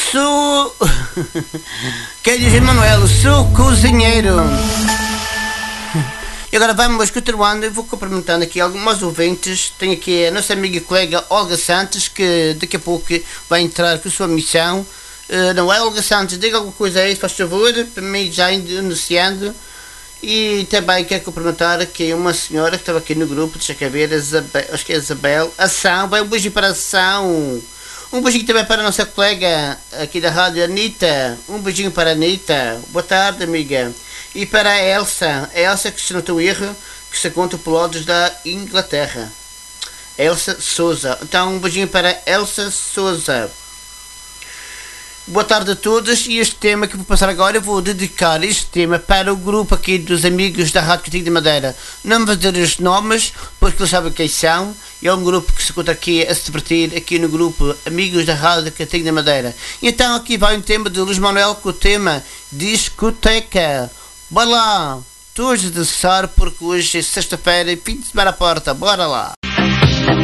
sou... Quer dizer, Manuel, sou cozinheiro. E agora vamos continuando. Eu vou cumprimentando aqui alguns ouvintes. Tenho aqui a nossa amiga e colega Olga Santos, que daqui a pouco vai entrar com a sua missão. Não é, Olga Santos? Diga alguma coisa aí, faz favor, para mim já anunciando. E também quero cumprimentar aqui uma senhora que estava aqui no grupo, deixa cá ver, acho que é Isabel. Ação, vai um beijinho para a Ação. Um beijinho também para a nossa colega aqui da rádio, Anitta. Um beijinho para a Anitta. Boa tarde, amiga. E para a Elsa que se não estou erro, que se conta pelotas da Inglaterra. Elsa Souza. Então um beijinho para Elsa Souza. Boa tarde a todos, e este tema que vou passar agora, eu vou dedicar este tema para o grupo aqui dos amigos da Rádio Cantiga da Madeira. Não vou dizer os nomes, porque eles sabem quem são. É um grupo que se encontra aqui a se divertir, aqui no grupo Amigos da Rádio Cantiga da Madeira. Então aqui vai um tema de Luís Manuel com o tema Discoteca. Bora lá, todos a dançar, porque hoje é sexta-feira e fim de semana à porta, bora lá.